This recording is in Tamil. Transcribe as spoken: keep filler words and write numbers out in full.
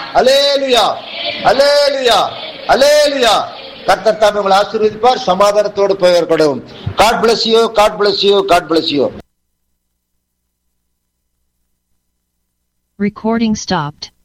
அல்லேலூயா, அல்லேலூயா, அல்லேலூயா. கர்த்தர் தாமே உங்களை ஆசீர்வதிப்பார். சமாதானத்தோடு போய். God bless you, God bless you, God bless you. Recording stopped.